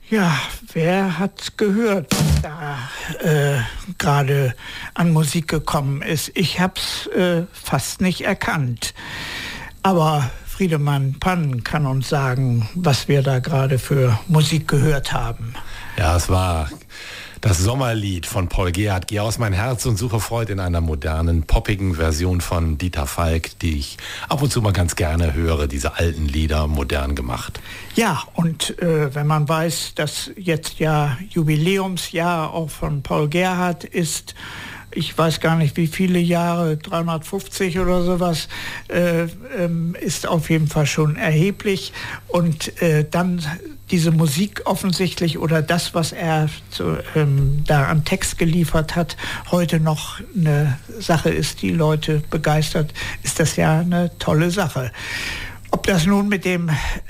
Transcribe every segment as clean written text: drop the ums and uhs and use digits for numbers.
Ja, wer hat gehört, was da gerade an Musik gekommen ist? Ich hab's fast nicht erkannt. Aber Friedemann Pann kann uns sagen, was wir da gerade für Musik gehört haben. Ja, es war das Sommerlied von Paul Gerhardt, Geh aus mein Herz und suche Freude, in einer modernen, poppigen Version von Dieter Falk, die ich ab und zu mal ganz gerne höre, diese alten Lieder modern gemacht. Ja, und wenn man weiß, dass jetzt ja Jubiläumsjahr auch von Paul Gerhardt ist, ich weiß gar nicht wie viele Jahre, 350 oder sowas, ist auf jeden Fall schon erheblich. Und dann diese Musik offensichtlich oder das, was er da an Text geliefert hat, heute noch eine Sache ist, die Leute begeistert, ist das ja eine tolle Sache. Ob das nun mit dem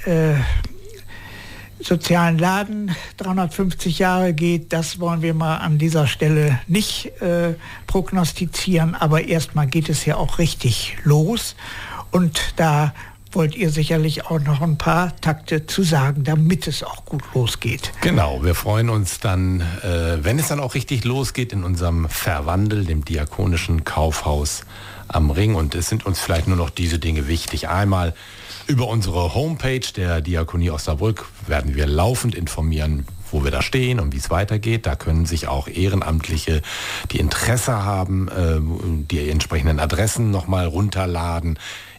sozialen Laden 350 Jahre geht, das wollen wir mal an dieser Stelle nicht prognostizieren, aber erstmal geht es ja auch richtig los und da wollt ihr sicherlich auch noch ein paar Takte zu sagen, damit es auch gut losgeht. Genau, wir freuen uns dann, wenn es dann auch richtig losgeht in unserem Verwandel, dem Diakonischen Kaufhaus am Ring, und es sind uns vielleicht nur noch diese Dinge wichtig. Einmal über unsere Homepage der Diakonie Osnabrück werden wir laufend informieren, wo wir da stehen und wie es weitergeht. Da können sich auch Ehrenamtliche, die Interesse haben, die entsprechenden Adressen nochmal runterladen.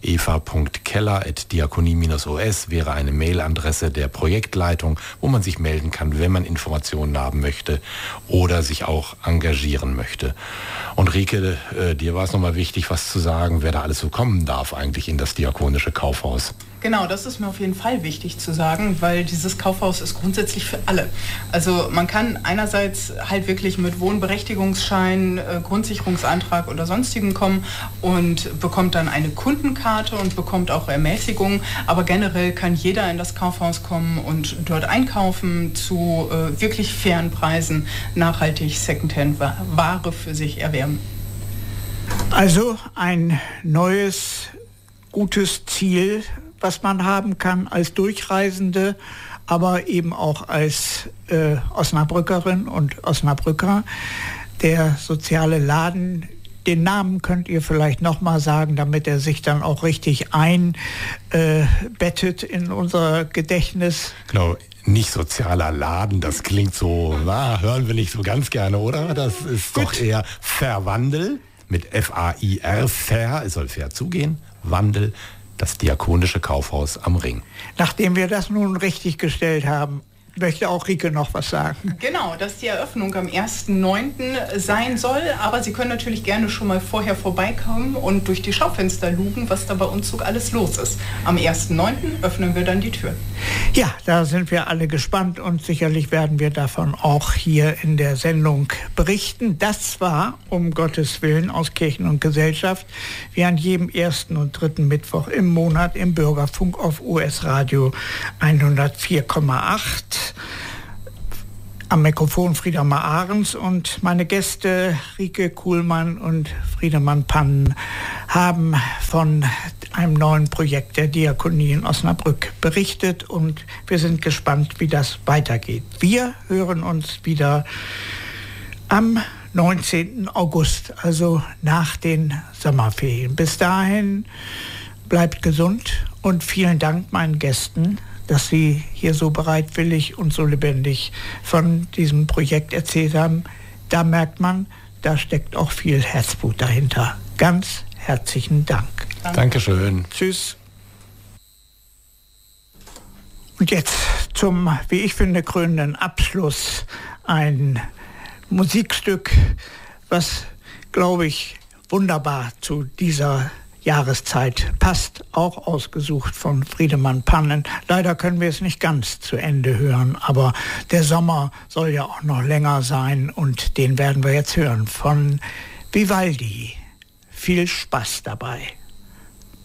eva.keller@diakonie-os wäre eine Mailadresse der Projektleitung, wo man sich melden kann, wenn man Informationen haben möchte oder sich auch engagieren möchte. Und Rike, dir war es nochmal wichtig, was zu sagen, wer da alles so kommen darf eigentlich in das Diakonische Kaufhaus. Genau, das ist mir auf jeden Fall wichtig zu sagen, weil dieses Kaufhaus ist grundsätzlich für alle. Also man kann einerseits halt wirklich mit Wohnberechtigungsschein, Grundsicherungsantrag oder sonstigen kommen und bekommt dann eine Kundenkarte und bekommt auch Ermäßigung. Aber generell kann jeder in das Kaufhaus kommen und dort einkaufen zu wirklich fairen Preisen, nachhaltig Secondhand-Ware für sich erwerben. Also ein neues, gutes Ziel, was man haben kann als Durchreisende, aber eben auch als Osnabrückerin und Osnabrücker. Der soziale Laden, den Namen könnt ihr vielleicht nochmal sagen, damit er sich dann auch richtig einbettet in unser Gedächtnis. Genau. Nicht sozialer Laden, das klingt so, hören wir nicht so ganz gerne, oder? Das ist doch eher Verwandel mit F-A-I-R, fair, es soll fair zugehen, Wandel, das Diakonische Kaufhaus am Ring. Nachdem wir das nun richtig gestellt haben, möchte auch Rike noch was sagen. Genau, dass die Eröffnung am 1.9. sein soll, aber Sie können natürlich gerne schon mal vorher vorbeikommen und durch die Schaufenster lugen, was da bei uns so alles los ist. Am 1.9. öffnen wir dann die Tür. Ja, da sind wir alle gespannt und sicherlich werden wir davon auch hier in der Sendung berichten. Das war, um Gottes Willen, aus Kirchen und Gesellschaft, wie an jedem ersten und dritten Mittwoch im Monat im Bürgerfunk auf US Radio 104,8. Am Mikrofon Friedemann Ahrens und meine Gäste Rike Kuhlmann und Friedemann Pann haben von einem neuen Projekt der Diakonie in Osnabrück berichtet und wir sind gespannt, wie das weitergeht. Wir hören uns wieder am 19. August, also nach den Sommerferien. Bis dahin bleibt gesund und vielen Dank meinen Gästen, dass Sie hier so bereitwillig und so lebendig von diesem Projekt erzählt haben. Da merkt man, da steckt auch viel Herzblut dahinter. Ganz herzlichen Dank. Dankeschön. Tschüss. Und jetzt zum, wie ich finde, krönenden Abschluss ein Musikstück, was, glaube ich, wunderbar zu dieser Jahreszeit passt, auch ausgesucht von Friedemann Pann. Leider können wir es nicht ganz zu Ende hören, aber der Sommer soll ja auch noch länger sein und den werden wir jetzt hören von Vivaldi. Viel Spaß dabei.